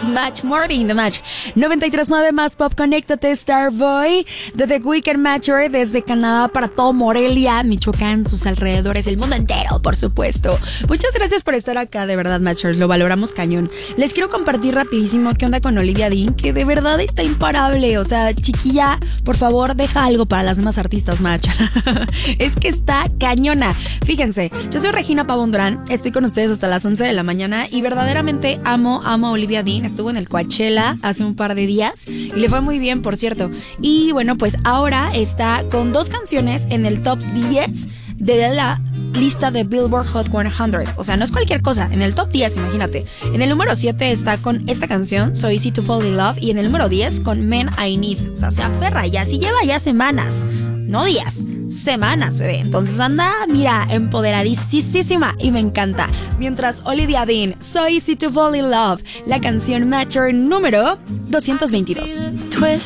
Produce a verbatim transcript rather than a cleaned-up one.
Match, Morning the Match. noventa y tres punto nueve más Pop, conéctate, Starboy. De The Weekend Matcher desde Canadá para todo Morelia, Michoacán, sus alrededores, el mundo entero, por supuesto. Muchas gracias por estar acá, de verdad, Matchers, lo valoramos cañón. Les quiero compartir rapidísimo qué onda con Olivia Dean, que de verdad está imparable. O sea, chiquilla, por favor, deja algo para las demás artistas, Match. Es que está cañona. Fíjense, yo soy Regina Pavón Durán, estoy con ustedes hasta las once de la mañana y verdaderamente amo, amo a Olivia Dean. Estuvo en el Coachella hace un par de días y le fue muy bien, por cierto. Y bueno, pues ahora está con dos canciones en el top diez de la lista de Billboard Hot cien. O sea, no es cualquier cosa. En el top diez, imagínate. En el número siete está con esta canción, So Easy to Fall in Love. Y en el número diez con Men I Need. O sea, se aferra ya. Si lleva ya semanas, no días, semanas, bebé. Entonces anda, mira, empoderadísima y me encanta. Mientras Olivia Dean, So Easy to Fall in Love, la canción Matcher número doscientos veintidós. Twist